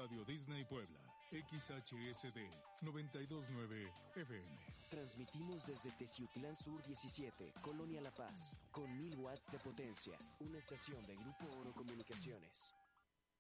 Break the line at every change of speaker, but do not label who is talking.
Radio Disney Puebla, XHSD 929 FM.
Transmitimos desde Teciutlán Sur 17, Colonia La Paz, con 1000 watts de potencia. Una estación de Grupo Oro Comunicaciones.